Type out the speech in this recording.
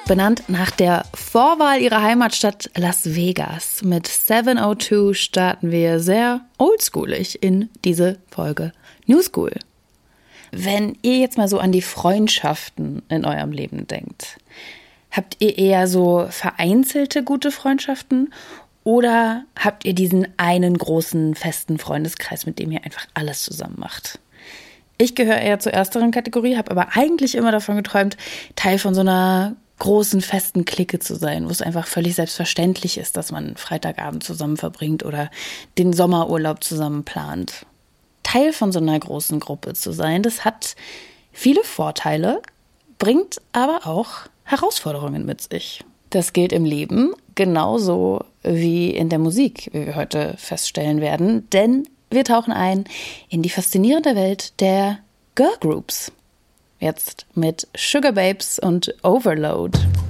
benannt nach der Vorwahl ihrer Heimatstadt Las Vegas. Mit 702 starten wir sehr oldschoolig in diese Folge New School. Wenn ihr jetzt mal so an die Freundschaften in eurem Leben denkt, habt ihr eher so vereinzelte gute Freundschaften oder habt ihr diesen einen großen, festen Freundeskreis, mit dem ihr einfach alles zusammen macht? Ich gehöre eher zur ersteren Kategorie, habe aber eigentlich immer davon geträumt, Teil von so einer großen, festen Clique zu sein, wo es einfach völlig selbstverständlich ist, dass man Freitagabend zusammen verbringt oder den Sommerurlaub zusammen plant. Teil von so einer großen Gruppe zu sein, das hat viele Vorteile, bringt aber auch Herausforderungen mit sich. Das gilt im Leben genauso wie in der Musik, wie wir heute feststellen werden, denn wir tauchen ein in die faszinierende Welt der Girlgroups. Jetzt mit Sugababes und Overload.